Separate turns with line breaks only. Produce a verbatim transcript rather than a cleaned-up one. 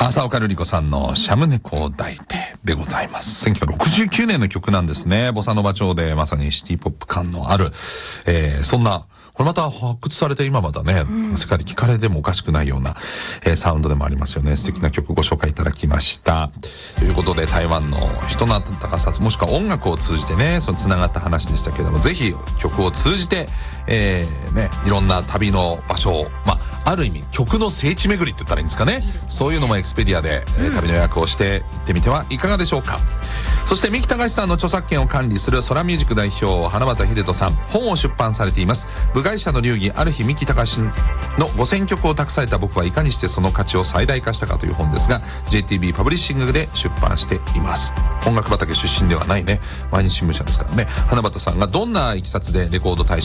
浅岡瑠璃子さんのシャム猫を抱いてでございます。せんきゅうひゃくろくじゅうきゅうねんの曲なんですね。ボサノバ調でまさにシティポップ感のある、えー、そんな、これまた発掘されて今まだね、うん、世界で聞かれてもおかしくないような、えー、サウンドでもありますよね。素敵な曲ご紹介いただきました。ということで台湾の人の温かさ、もしくは音楽を通じてね、その繋がった話でしたけれども、ぜひ曲を通じて、えー、ね、いろんな旅の場所を、まあ、ある意味曲の聖地巡りって言ったらいいんですかね。いいですね。そういうのもエクスペディアで、えー、旅の予約をして行ってみてはいかがでしょうか。そして三木隆さんの著作権を管理する空ミュージック代表花畑秀人さん、本を出版されています。部外者の流儀、ある日三木隆のごせんきょくを託された僕はいかにしてその価値を最大化したかという本ですが、 ジェイティービー パブリッシングで出版しています。音楽畑出身ではないね、毎日新聞社ですからね。花畑さんがどんないきさつでレコード大賞